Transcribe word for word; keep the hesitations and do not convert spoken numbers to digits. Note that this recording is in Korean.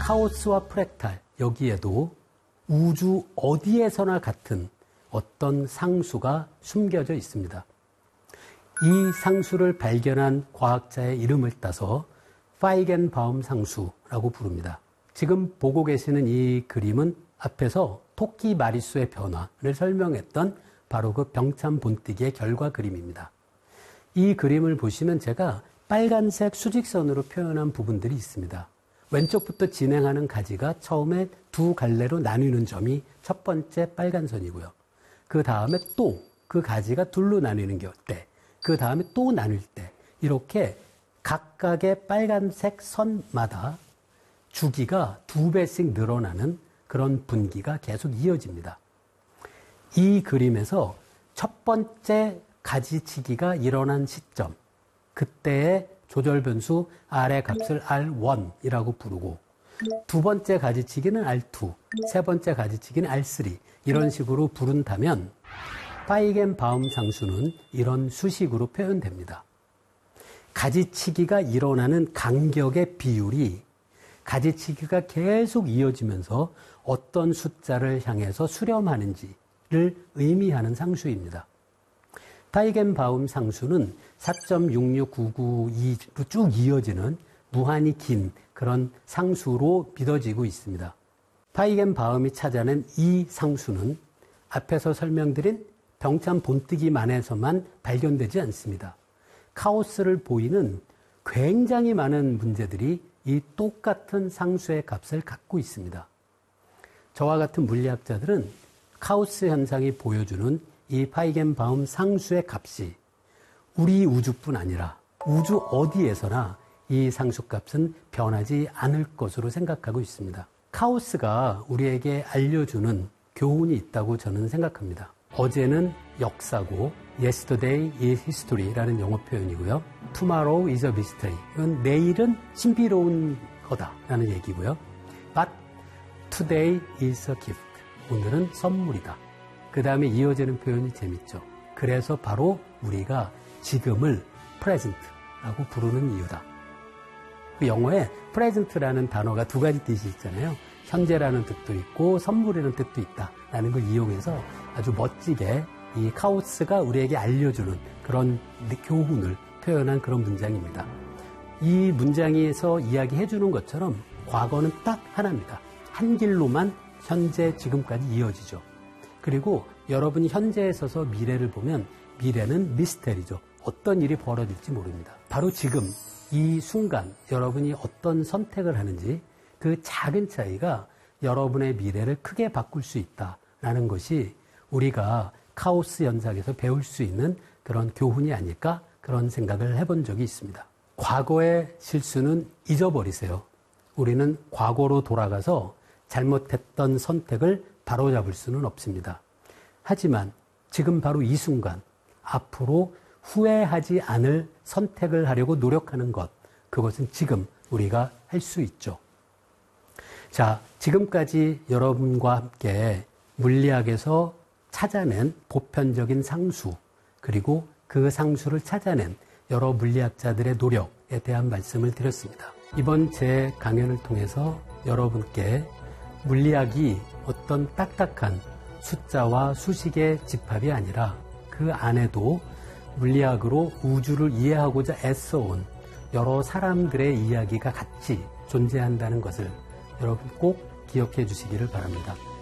카오스와 프랙탈, 여기에도 우주 어디에서나 같은 어떤 상수가 숨겨져 있습니다. 이 상수를 발견한 과학자의 이름을 따서 파이겐바움 상수라고 부릅니다. 지금 보고 계시는 이 그림은 앞에서 토끼 마리수의 변화를 설명했던 바로 그 병참 본뜨기의 결과 그림입니다. 이 그림을 보시면 제가 빨간색 수직선으로 표현한 부분들이 있습니다. 왼쪽부터 진행하는 가지가 처음에 두 갈래로 나뉘는 점이 첫 번째 빨간 선이고요. 그 다음에 또 그 가지가 둘로 나뉘는 때, 그 다음에 또 나눌 때, 이렇게 각각의 빨간색 선마다 주기가 두 배씩 늘어나는 그런 분기가 계속 이어집니다. 이 그림에서 첫 번째 가지치기가 일어난 시점, 그때의 조절 변수 R의 값을 알 원이라고 부르고, 두 번째 가지치기는 알 투, 세 번째 가지치기는 알 쓰리, 이런 식으로 부른다면 파이겐바움 상수는 이런 수식으로 표현됩니다. 가지치기가 일어나는 간격의 비율이 가지치기가 계속 이어지면서 어떤 숫자를 향해서 수렴하는지를 의미하는 상수입니다. 파이겐바움 상수는 사 점 육육구구이로 쭉 이어지는 무한히 긴 그런 상수로 믿어지고 있습니다. 파이겐바움이 찾아낸 이 상수는 앞에서 설명드린 병참 본뜨기만에서만 발견되지 않습니다. 카오스를 보이는 굉장히 많은 문제들이 이 똑같은 상수의 값을 갖고 있습니다. 저와 같은 물리학자들은 카오스 현상이 보여주는 이 파이겐바움 상수의 값이 우리 우주뿐 아니라 우주 어디에서나 이 상수값은 변하지 않을 것으로 생각하고 있습니다. 카오스가 우리에게 알려주는 교훈이 있다고 저는 생각합니다. 어제는 역사고 Yesterday is history라는 영어 표현이고요. Tomorrow is a mystery. 이건 내일은 신비로운 거다라는 얘기고요. But today is a gift. 오늘은 선물이다. 그 다음에 이어지는 표현이 재밌죠. 그래서 바로 우리가 지금을 present라고 부르는 이유다. 그 영어에 present라는 단어가 두 가지 뜻이 있잖아요. 현재라는 뜻도 있고 선물이라는 뜻도 있다라는 걸 이용해서 아주 멋지게 이 카오스가 우리에게 알려주는 그런 교훈을 표현한 그런 문장입니다. 이 문장에서 이야기해주는 것처럼 과거는 딱 하나입니다. 한 길로만 현재, 지금까지 이어지죠. 그리고 여러분이 현재에 서서 미래를 보면 미래는 미스테리죠. 어떤 일이 벌어질지 모릅니다. 바로 지금 이 순간 여러분이 어떤 선택을 하는지 그 작은 차이가 여러분의 미래를 크게 바꿀 수 있다라는 것이 우리가 카오스 현상에서 배울 수 있는 그런 교훈이 아닐까 그런 생각을 해본 적이 있습니다. 과거의 실수는 잊어버리세요. 우리는 과거로 돌아가서 잘못했던 선택을 바로잡을 수는 없습니다. 하지만 지금 바로 이 순간 앞으로 후회하지 않을 선택을 하려고 노력하는 것, 그것은 지금 우리가 할 수 있죠. 자, 지금까지 여러분과 함께 물리학에서 찾아낸 보편적인 상수, 그리고 그 상수를 찾아낸 여러 물리학자들의 노력에 대한 말씀을 드렸습니다. 이번 제 강연을 통해서 여러분께 물리학이 어떤 딱딱한 숫자와 수식의 집합이 아니라 그 안에도 물리학으로 우주를 이해하고자 애써온 여러 사람들의 이야기가 같이 존재한다는 것을 여러분 꼭 기억해 주시기를 바랍니다.